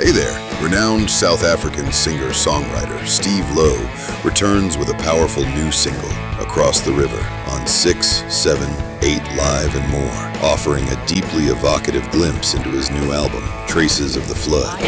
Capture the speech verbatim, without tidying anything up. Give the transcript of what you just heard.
Hey there! Renowned South African singer-songwriter Steve Lowe returns with a powerful new single, Across the River, on six, seven, eight Live and more, offering a deeply evocative glimpse into his new album, Traces of the Flood.